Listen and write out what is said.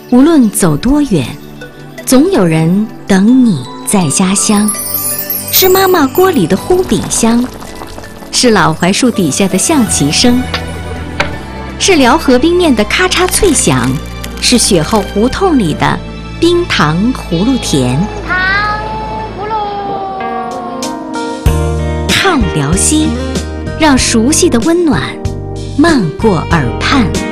无论走多远，总有人等你在家乡。是妈妈锅里的呼饼香，是老槐树底下的象棋声，是辽河冰面的咔嚓脆响，是雪后胡同里的冰糖葫芦甜。 糖葫芦， 看辽西，让熟悉的温暖漫过耳畔。